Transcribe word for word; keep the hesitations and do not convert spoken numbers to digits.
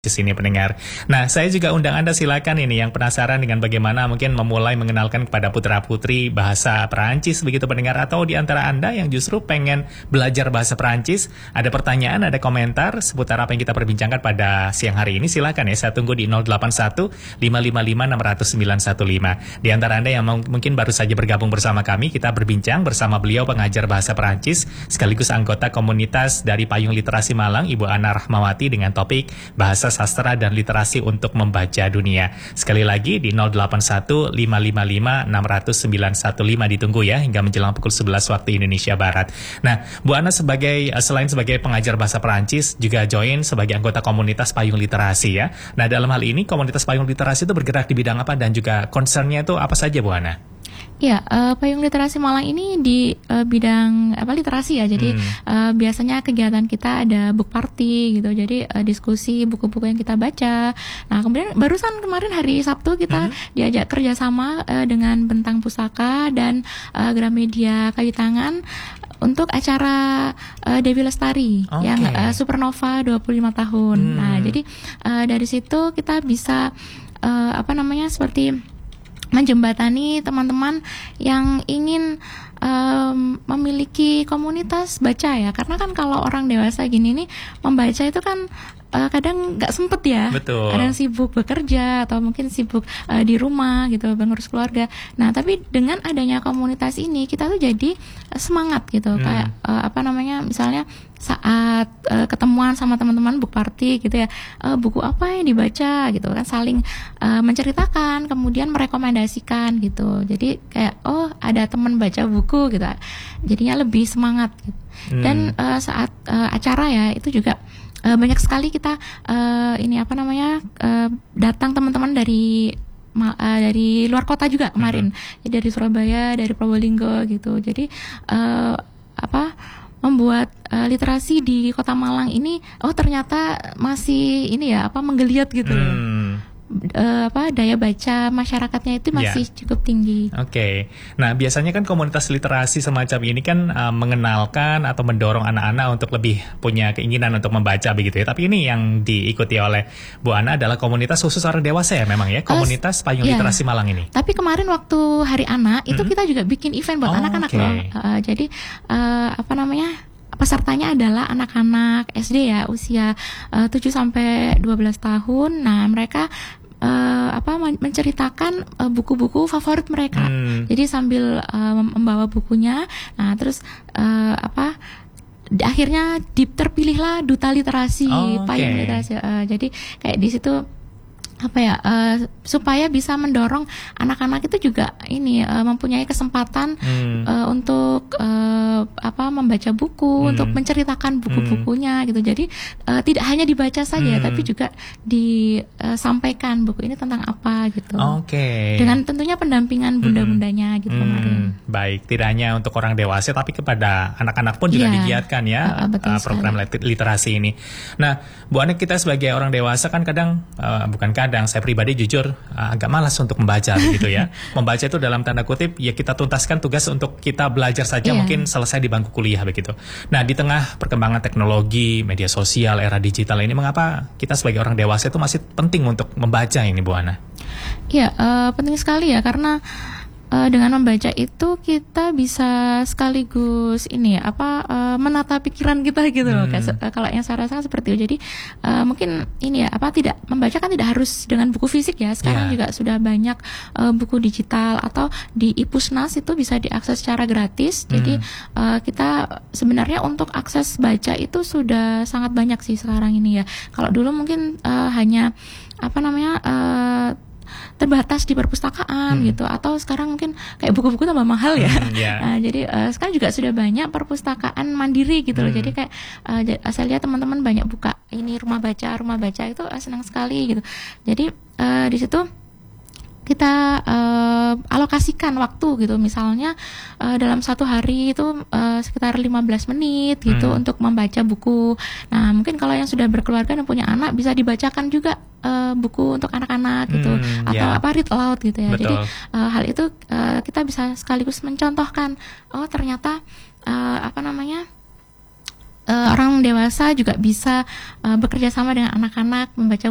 di sini pendengar. Nah, saya juga undang Anda, silakan ini yang penasaran dengan bagaimana mungkin memulai mengenalkan kepada putra-putri bahasa Perancis begitu pendengar, atau di antara Anda yang justru pengen belajar bahasa Perancis, ada pertanyaan, ada komentar seputar apa yang kita perbincangkan pada siang hari ini, silakan ya, saya tunggu di nol delapan satu lima lima lima enam nol sembilan satu lima. Di antara Anda yang mungkin baru saja bergabung bersama kami, kita berbincang bersama beliau pengajar bahasa Perancis sekaligus anggota komunitas dari Payung Literasi Malang, Ibu Ana Rahmawati, dengan topik bahasa sastra dan literasi untuk membaca dunia. Sekali lagi di nol delapan satu lima lima lima enam nol sembilan satu lima, ditunggu ya hingga menjelang pukul sebelas waktu Indonesia Barat. Nah, Bu Ana sebagai selain sebagai pengajar bahasa Perancis juga join sebagai anggota komunitas Payung Literasi ya. Nah, dalam hal ini komunitas Payung Literasi itu bergerak di bidang apa dan juga concernnya itu apa saja, Bu Ana? Ya, uh, Payung Literasi Malang ini di uh, bidang apa literasi ya. Jadi hmm. uh, biasanya kegiatan kita ada book party gitu. Jadi uh, diskusi buku-buku yang kita baca. Nah, kemudian barusan kemarin hari Sabtu kita hmm. diajak kerjasama uh, dengan Bentang Pusaka dan uh, Gramedia Kayu Tangan untuk acara uh, Dewi Lestari okay. yang uh, Supernova dua puluh lima tahun. Hmm. Nah, jadi uh, dari situ kita bisa uh, apa namanya seperti menjembatani teman-teman yang ingin um, memiliki komunitas baca ya, karena kan kalau orang dewasa gini nih membaca itu kan uh, kadang nggak sempet ya. Betul. Kadang sibuk bekerja atau mungkin sibuk uh, di rumah gitu, mengurus keluarga. Nah, tapi dengan adanya komunitas ini kita tuh jadi uh, semangat gitu, hmm. kayak uh, apa namanya, misalnya saat uh, ketemuan sama teman-teman book party gitu ya, uh, buku apa yang dibaca gitu kan, saling uh, menceritakan, kemudian merekomendasikan gitu. Jadi kayak oh ada teman baca buku gitu, jadinya lebih semangat gitu. Hmm. Dan uh, saat uh, acara ya itu juga uh, banyak sekali kita uh, ini apa namanya uh, datang teman-teman dari Ma, uh, dari luar kota juga kemarin, hmm. jadi dari Surabaya, dari Probolinggo gitu. Jadi uh, apa membuat uh, literasi di Kota Malang ini, oh ternyata masih ini ya apa menggeliat gitu. Hmm. Uh, apa daya baca masyarakatnya itu masih yeah. cukup tinggi. Oke, okay. Nah biasanya kan komunitas literasi semacam ini kan uh, mengenalkan atau mendorong anak-anak untuk lebih punya keinginan untuk membaca begitu ya. Tapi ini yang diikuti oleh Bu Ana adalah komunitas khusus orang dewasa ya memang ya, komunitas Payung yeah. Literasi Malang ini. Tapi kemarin waktu Hari Anak itu mm-hmm. kita juga bikin event buat oh, anak-anak okay. loh. Uh, jadi uh, apa namanya? Pesertanya adalah anak-anak S D ya, usia uh, tujuh sampai dua belas tahun. Nah, mereka uh, apa menceritakan uh, buku-buku favorit mereka. Hmm. Jadi sambil uh, membawa bukunya, nah terus uh, apa di, akhirnya di, terpilihlah duta literasi, oh, okay. Payung Literasi. Uh, jadi kayak di situ apa ya uh, supaya bisa mendorong anak-anak itu juga ini uh, mempunyai kesempatan hmm. uh, untuk uh, apa membaca buku, hmm. untuk menceritakan buku-bukunya hmm. gitu. Jadi uh, tidak hanya dibaca saja, hmm. tapi juga disampaikan uh, buku ini tentang apa gitu. Oke. Okay. Dengan tentunya pendampingan bunda-bundanya gitu hmm. kemarin. Baik, tidak hanya untuk orang dewasa tapi kepada anak-anak pun juga yeah. digiatkan ya uh, uh, program sekali. Literasi ini. Nah, Bu Ana, kita sebagai orang dewasa kan kadang uh, bukan kadang Kadang saya pribadi jujur uh, agak malas untuk membaca begitu ya. Membaca itu dalam tanda kutip ya kita tuntaskan tugas untuk kita belajar saja, yeah. mungkin selesai di bangku kuliah begitu. Nah, di tengah perkembangan teknologi, media sosial, era digital ini, mengapa kita sebagai orang dewasa itu masih penting untuk membaca ini, Bu Ana? Iya, uh, penting sekali ya, karena Uh, dengan membaca itu kita bisa sekaligus ini ya, apa uh, menata pikiran kita gitu loh. Hmm. Kayak, uh, kalau yang saya rasakan seperti itu. Jadi uh, mungkin ini ya apa tidak membaca kan tidak harus dengan buku fisik ya. Sekarang yeah. juga sudah banyak uh, buku digital atau di iPusnas itu bisa diakses secara gratis. Hmm. Jadi uh, kita sebenarnya untuk akses baca itu sudah sangat banyak sih sekarang ini ya. Kalau dulu mungkin uh, hanya apa namanya uh, terbatas di perpustakaan hmm. gitu, atau sekarang mungkin kayak buku-buku tambah mahal ya. Hmm, yeah. Nah, jadi uh, sekarang juga sudah banyak perpustakaan mandiri gitu loh. Hmm. Jadi kayak uh, saya lihat teman-teman banyak buka ini rumah baca, rumah baca itu uh, senang sekali gitu. Jadi uh, di situ kita uh, alokasikan waktu gitu, misalnya uh, dalam satu hari itu uh, sekitar lima belas menit gitu hmm. untuk membaca buku. Nah, mungkin kalau yang sudah berkeluarga dan punya anak bisa dibacakan juga uh, buku untuk anak-anak gitu, hmm, atau yeah. apa read aloud gitu ya. Betul. Jadi uh, hal itu uh, kita bisa sekaligus mencontohkan, oh ternyata uh, apa namanya uh, orang dewasa juga bisa uh, bekerja sama dengan anak-anak membaca